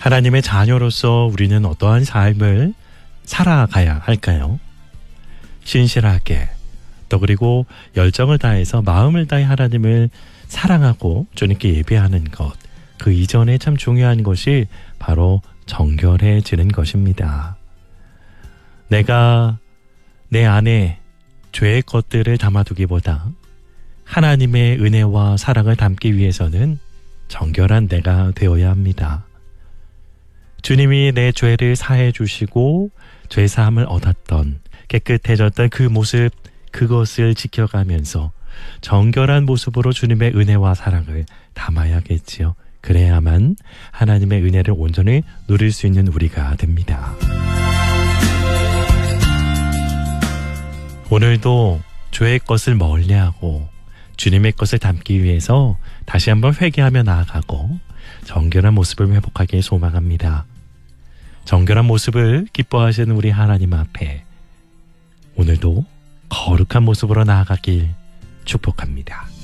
하나님의 자녀로서 우리는 어떠한 삶을 살아가야 할까요? 신실하게, 또 그리고 열정을 다해서 마음을 다해 하나님을 사랑하고 주님께 예배하는 것, 그 이전에 참 중요한 것이 바로 정결해지는 것입니다. 내가 내 안에 죄의 것들을 담아두기보다 하나님의 은혜와 사랑을 담기 위해서는 정결한 내가 되어야 합니다. 주님이 내 죄를 사해 주시고 죄사함을 얻었던, 깨끗해졌던 그 모습, 그것을 지켜가면서 정결한 모습으로 주님의 은혜와 사랑을 담아야겠지요. 그래야만 하나님의 은혜를 온전히 누릴 수 있는 우리가 됩니다. 오늘도 죄의 것을 멀리하고 주님의 것을 담기 위해서 다시 한번 회개하며 나아가고 정결한 모습을 회복하길 소망합니다. 정결한 모습을 기뻐하시는 우리 하나님 앞에 오늘도 거룩한 모습으로 나아가길 축복합니다.